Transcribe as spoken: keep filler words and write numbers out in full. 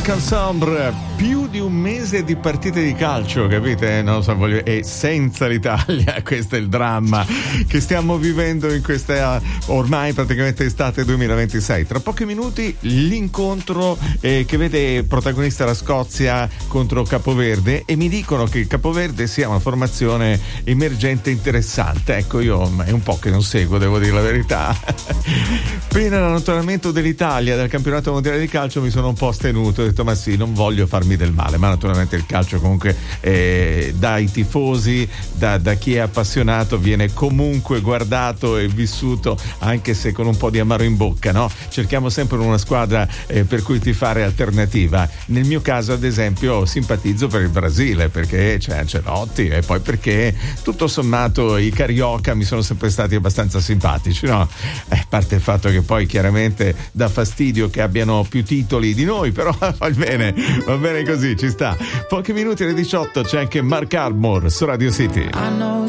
Ensemble, più di un mese di partite di calcio, capite? Non so, voglio... E senza l'Italia, questo è il dramma che stiamo vivendo in questa ormai praticamente estate duemilaventisei. Tra pochi minuti l'incontro eh, che vede protagonista la Scozia contro Capoverde, e mi dicono che Capoverde sia una formazione emergente interessante. Ecco, io è un po' che non seguo, devo dire la verità. Appena l'allontanamento dell'Italia dal campionato mondiale di calcio mi sono un po' astenuto, ho detto ma sì, non voglio farmi del male, ma naturalmente il calcio comunque eh, dai tifosi, da, da chi è appassionato viene comunque guardato e vissuto, anche se con un po' di amaro in bocca, no? Cerchiamo sempre una squadra eh, per cui tifare alternativa. Nel mio caso ad esempio simpatizzo per il Brasile perché c'è Ancelotti, e poi perché tutto sommato i carioca mi sono sempre stati abbastanza simpatici, no? Eh, a parte il fatto che poi chiaramente dà fastidio che abbiano più titoli di noi, però va bene, va bene così, ci sta. Pochi minuti alle diciotto c'è anche Mark Armour su Radio City. I know